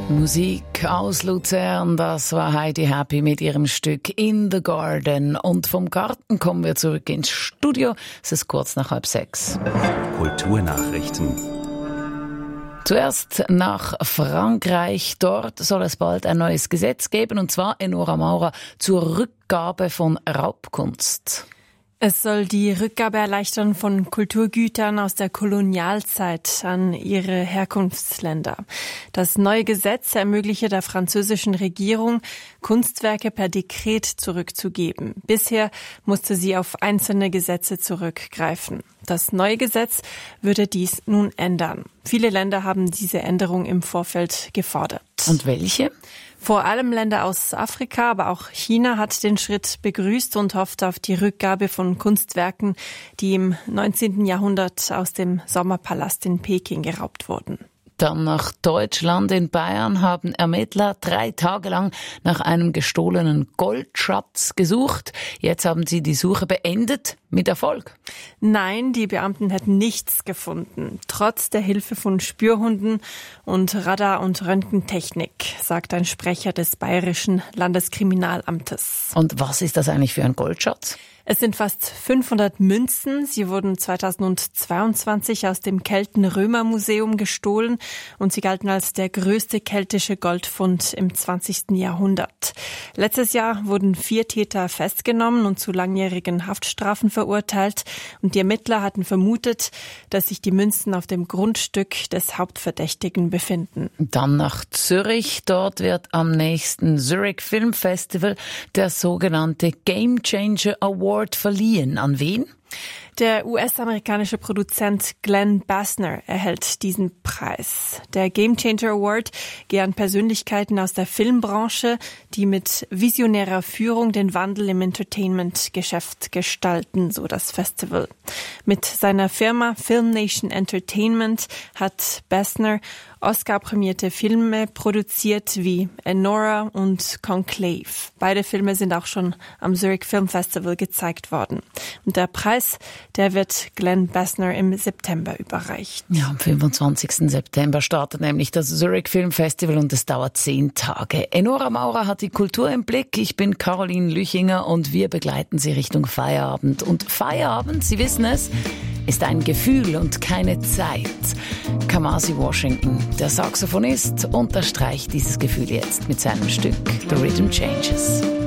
Musik aus Luzern, das war Heidi Happy mit ihrem Stück In the Garden. Und vom Garten kommen wir zurück ins Studio. Es ist kurz nach 5:30. Kulturnachrichten. Zuerst nach Frankreich. Dort soll es bald ein neues Gesetz geben, und zwar Enora Maurer zur Rückgabe von Raubkunst. Es soll die Rückgabe erleichtern von Kulturgütern aus der Kolonialzeit an ihre Herkunftsländer. Das neue Gesetz ermögliche der französischen Regierung, Kunstwerke per Dekret zurückzugeben. Bisher musste sie auf einzelne Gesetze zurückgreifen. Das neue Gesetz würde dies nun ändern. Viele Länder haben diese Änderung im Vorfeld gefordert. Und welche? Vor allem Länder aus Afrika, aber auch China hat den Schritt begrüßt und hofft auf die Rückgabe von Kunstwerken, die im 19. Jahrhundert aus dem Sommerpalast in Peking geraubt wurden. Dann nach Deutschland. In Bayern haben Ermittler 3 Tage lang nach einem gestohlenen Goldschatz gesucht. Jetzt haben sie die Suche beendet, mit Erfolg. Nein, die Beamten hätten nichts gefunden, trotz der Hilfe von Spürhunden und Radar- und Röntgentechnik, sagt ein Sprecher des Bayerischen Landeskriminalamtes. Und was ist das eigentlich für ein Goldschatz? Es sind fast 500 Münzen. Sie wurden 2022 aus dem Kelten-Römer-Museum gestohlen und sie galten als der größte keltische Goldfund im 20. Jahrhundert. Letztes Jahr wurden 4 Täter festgenommen und zu langjährigen Haftstrafen verurteilt. Und die Ermittler hatten vermutet, dass sich die Münzen auf dem Grundstück des Hauptverdächtigen befinden. Dann nach Zürich. Dort wird am nächsten Zurich Film Festival der sogenannte Game Changer Award verliehen. An wen? Der US-amerikanische Produzent Glenn Bassner erhält diesen Preis. Der Game Changer Award geht an Persönlichkeiten aus der Filmbranche, die mit visionärer Führung den Wandel im Entertainment-Geschäft gestalten, so das Festival. Mit seiner Firma Film Nation Entertainment hat Bassner Oscar-prämierte Filme produziert wie Enora und Conclave. Beide Filme sind auch schon am Zurich Film Festival gezeigt worden. Und der Preis, der wird Glenn Bassner im September überreicht. Ja, am 25. September startet nämlich das Zurich Film Festival und es dauert 10 Tage. Enora Maurer hat die Kultur im Blick. Ich bin Caroline Lüchinger und wir begleiten Sie Richtung Feierabend. Und Feierabend, Sie wissen es, ist ein Gefühl und keine Zeit. Kamasi Washington, der Saxophonist, unterstreicht dieses Gefühl jetzt mit seinem Stück The Rhythm Changes.